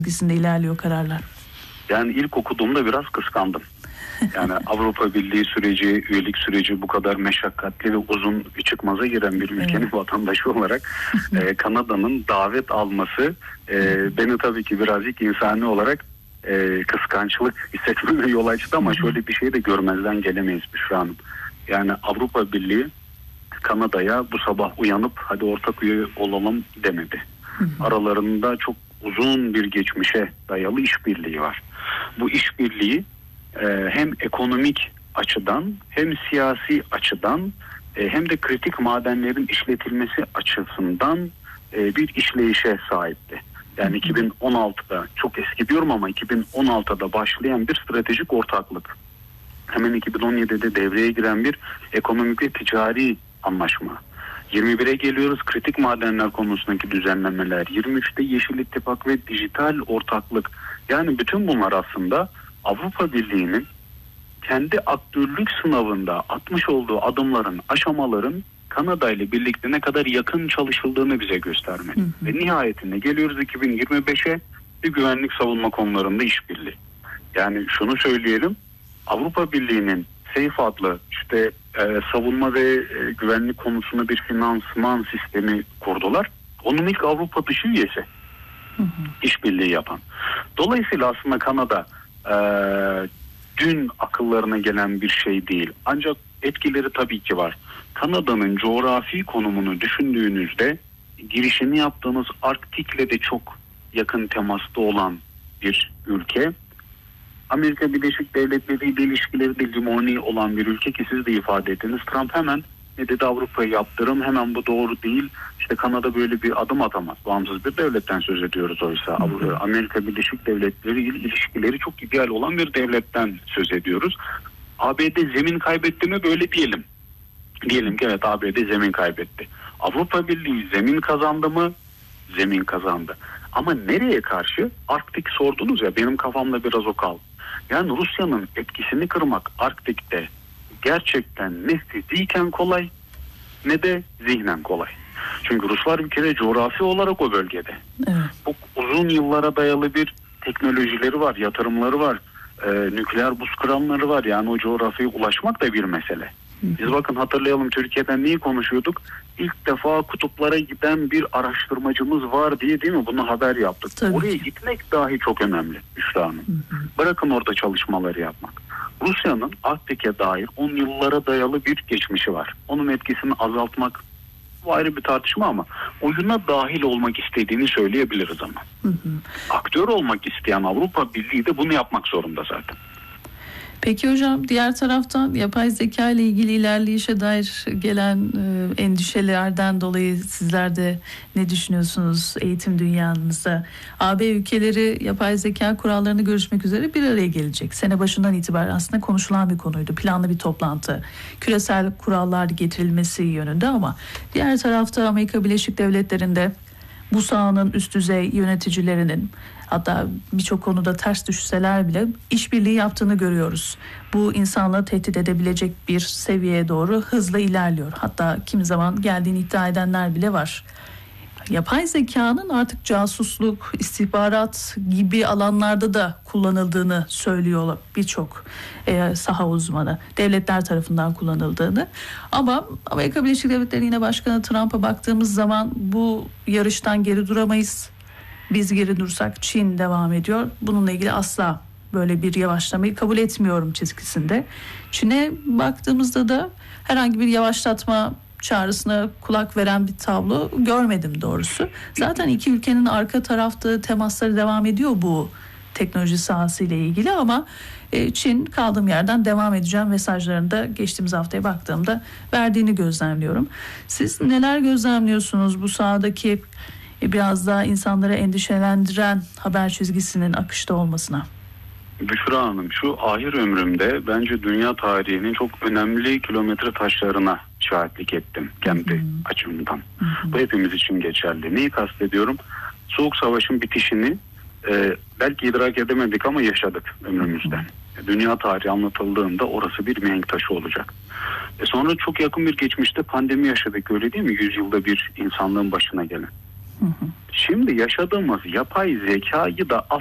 çizgisinde ilerliyor kararlar. Yani ilk okuduğumda biraz kıskandım. Yani Avrupa Birliği süreci, üyelik süreci bu kadar meşakkatli ve uzun bir çıkmaza giren bir ülkenin vatandaşı olarak Kanada'nın davet alması beni tabii ki birazcık insani olarak kıskançlık hissetmeme yol açtı ama şöyle bir şey de görmezden gelemeyiz Büşra Hanım. Yani Avrupa Birliği Kanada'ya bu sabah uyanıp hadi ortak üye olalım demedi. Aralarında çok uzun bir geçmişe dayalı işbirliği var. Bu işbirliği hem ekonomik açıdan hem siyasi açıdan hem de kritik madenlerin işletilmesi açısından bir işleyişe sahipti. Yani 2016'da, çok eski diyorum ama 2016'da başlayan bir stratejik ortaklık. Hemen 2017'de devreye giren bir ekonomik ve ticari anlaşma. 21'e geliyoruz, kritik madenler konusundaki düzenlemeler. 23'te Yeşil İttifak ve dijital ortaklık. Yani bütün bunlar aslında Avrupa Birliği'nin kendi aktörlük sınavında atmış olduğu adımların, aşamaların Kanada ile birlikte ne kadar yakın çalışıldığını bize göstermek. Ve nihayetinde geliyoruz 2025'e, bir güvenlik savunma konularında işbirliği. Yani şunu söyleyelim, Avrupa Birliği'nin SAFE adlı savunma ve güvenlik konusunda bir finansman sistemi kurdular. Onun ilk Avrupa dışı üyesi. İşbirliği yapan. Dolayısıyla aslında Kanada dün akıllarına gelen bir şey değil. Ancak etkileri tabii ki var. Kanada'nın coğrafi konumunu düşündüğünüzde girişini yaptığınız Arktik'le de çok yakın temasta olan bir ülke. Amerika Birleşik Devletleri ile ilişkileri de limoni olan bir ülke ki siz de ifade ettiniz. Trump hemen ne dedi, Avrupa'ya yaptırım, hemen bu doğru değil. İşte Kanada böyle bir adım atamaz. Bağımsız bir devletten söz ediyoruz oysa. Amerika Birleşik Devletleri ile ilişkileri çok ideal olan bir devletten söz ediyoruz. ABD zemin kaybetti mi böyle diyelim. Diyelim ki evet, ABD zemin kaybetti. Avrupa Birliği zemin kazandı mı? Zemin kazandı. Ama nereye karşı? Arktik sordunuz ya, benim kafamda biraz o kaldı. Yani Rusya'nın etkisini kırmak Arktik'te gerçekten ne fiziken kolay ne de zihnen kolay. Çünkü Ruslar bir kere coğrafi olarak o bölgede. Evet. Bu uzun yıllara dayalı bir teknolojileri var, yatırımları var, nükleer buz kıranları var. Yani o coğrafyaya ulaşmak da bir mesele. Biz bakın hatırlayalım, Türkiye'den neyi konuşuyorduk? İlk defa kutuplara giden bir araştırmacımız var diye, değil mi? Bunu haber yaptık. Tabii. Oraya gitmek dahi çok önemli Büşra Hanım. Bırakın orada çalışmaları yapmak. Rusya'nın Arktik'e dair 10 yıllara dayalı bir geçmişi var. Onun etkisini azaltmak bu ayrı bir tartışma ama oyuna dahil olmak istediğini söyleyebiliriz ama. Aktör olmak isteyen Avrupa Birliği de bunu yapmak zorunda zaten. Peki hocam, diğer taraftan yapay zeka ile ilgili ilerleyişe dair gelen endişelerden dolayı sizler de ne düşünüyorsunuz eğitim dünyanızda? AB ülkeleri yapay zeka kurallarını görüşmek üzere bir araya gelecek. Sene başından itibaren aslında konuşulan bir konuydu. Planlı bir toplantı. Küresel kurallar getirilmesi yönünde ama diğer tarafta Amerika Birleşik Devletleri'nde bu sahanın üst düzey yöneticilerinin, hatta birçok konuda ters düşseler bile işbirliği yaptığını görüyoruz. Bu insanlığı tehdit edebilecek bir seviyeye doğru hızla ilerliyor. Hatta kimi zaman geldiğini iddia edenler bile var. Yapay zekanın artık casusluk, istihbarat gibi alanlarda da kullanıldığını söylüyor birçok saha uzmanı. Devletler tarafından kullanıldığını. Ama Amerika Birleşik Devletleri yine Başkanı Trump'a baktığımız zaman bu yarıştan geri duramayız. Biz geri dursak Çin devam ediyor. Bununla ilgili asla böyle bir yavaşlamayı kabul etmiyorum çizgisinde. Çin'e baktığımızda da herhangi bir yavaşlatma çağrısına kulak veren bir tablo görmedim doğrusu. Zaten iki ülkenin arka tarafta temasları devam ediyor bu teknoloji sahasıyla ilgili ama Çin kaldığım yerden devam edeceğim mesajlarını da geçtiğimiz haftaya baktığımda verdiğini gözlemliyorum. Siz neler gözlemliyorsunuz bu sahadaki biraz daha insanları endişelendiren haber çizgisinin akışta olmasına? Büşra Hanım, şu ahir ömrümde bence dünya tarihinin çok önemli kilometre taşlarına şahitlik ettim kendi açımdan. Bu hepimiz için geçerli. Neyi kastediyorum? Soğuk Savaş'ın bitişini belki idrak edemedik ama yaşadık ömrümüzde. Dünya tarihi anlatıldığında orası bir mihenk taşı olacak. Sonra çok yakın bir geçmişte pandemi yaşadık, öyle değil mi? 100 yılda bir insanlığın başına gelen. Şimdi yaşadığımız yapay zekayı da